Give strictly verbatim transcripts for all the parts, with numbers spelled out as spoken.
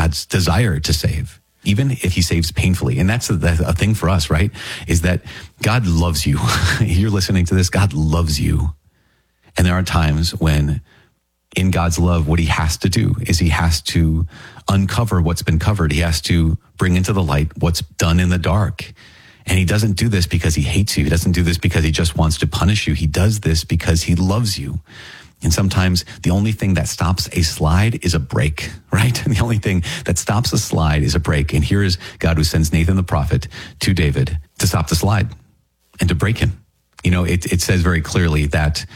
God's desire to save, even if he saves painfully. And that's a, that's a thing for us, right? Is that God loves you. You're listening to this. God loves you. And there are times when in God's love, what he has to do is he has to uncover what's been covered. He has to bring into the light what's done in the dark. And he doesn't do this because he hates you. He doesn't do this because he just wants to punish you. He does this because he loves you. And sometimes the only thing that stops a slide is a break, right? And the only thing that stops a slide is a break. And here is God who sends Nathan the prophet to David to stop the slide and to break him. You know, it, it says very clearly that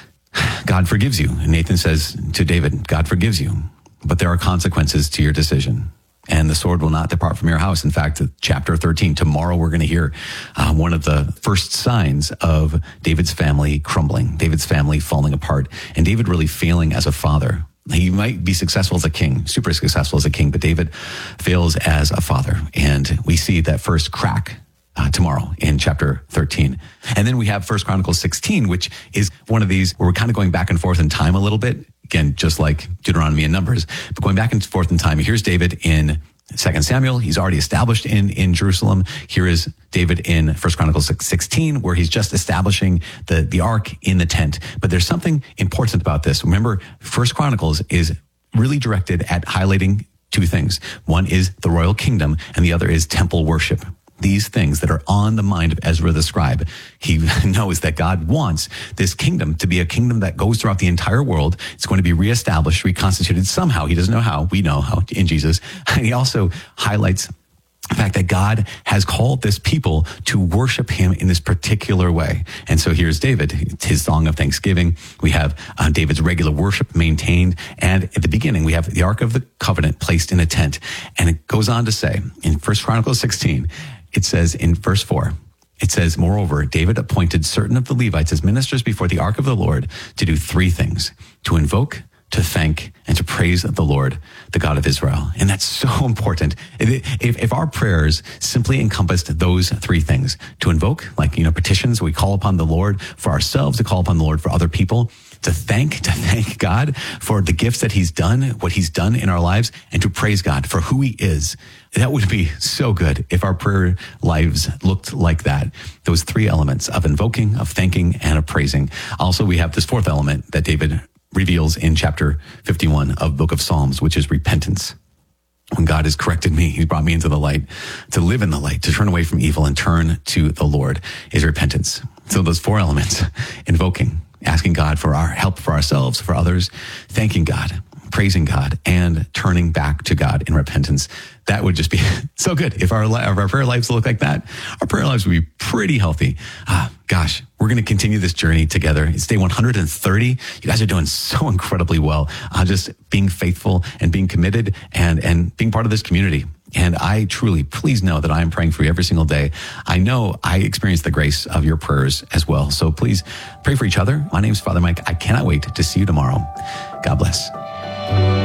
God forgives you. And Nathan says to David, God forgives you, but there are consequences to your decision. And the sword will not depart from your house. In fact, chapter thirteen, tomorrow we're going to hear uh, one of the first signs of David's family crumbling, David's family falling apart, and David really failing as a father. He might be successful as a king, super successful as a king, but David fails as a father. And we see that first crack Uh, tomorrow in chapter thirteen. And then we have First Chronicles sixteen, which is one of these where we're kind of going back and forth in time a little bit. Again, just like Deuteronomy and Numbers, but going back and forth in time. Here's David in Second Samuel. He's already established in, in Jerusalem. Here is David in First Chronicles sixteen, where he's just establishing the, the ark in the tent. But there's something important about this. Remember, First Chronicles is really directed at highlighting two things. One is the royal kingdom, and the other is temple worship. These things that are on the mind of Ezra the scribe. He knows that God wants this kingdom to be a kingdom that goes throughout the entire world. It's going to be reestablished, reconstituted somehow. He doesn't know how. We know how in Jesus. And he also highlights the fact that God has called this people to worship him in this particular way. And so here's David, his song of thanksgiving. We have uh, David's regular worship maintained. And at the beginning, we have the Ark of the Covenant placed in a tent. And it goes on to say in First Chronicles sixteen, it says in verse four, it says, moreover, David appointed certain of the Levites as ministers before the ark of the Lord to do three things: to invoke, to thank, and to praise the Lord, the God of Israel. And that's so important. If, if our prayers simply encompassed those three things, to invoke, like, you know, petitions, we call upon the Lord for ourselves, to call upon the Lord for other people, to thank, to thank God for the gifts that he's done, what he's done in our lives, and to praise God for who he is. That would be so good if our prayer lives looked like that. Those three elements of invoking, of thanking, and of praising. Also, we have this fourth element that David reveals in chapter fifty-one of the book of Psalms, which is repentance. When God has corrected me, he's brought me into the light, to live in the light, to turn away from evil and turn to the Lord, is repentance. So those four elements: invoking, asking God for our help for ourselves, for others, thanking God, praising God, and turning back to God in repentance. That would just be so good. If our, if our prayer lives look like that, our prayer lives would be pretty healthy. Ah, gosh, we're going to continue this journey together. It's day one hundred thirty. You guys are doing so incredibly well. Uh, just being faithful and being committed and, and being part of this community. And I truly, please know that I am praying for you every single day. I know I experience the grace of your prayers as well. So please pray for each other. My name is Father Mike. I cannot wait to see you tomorrow. God bless.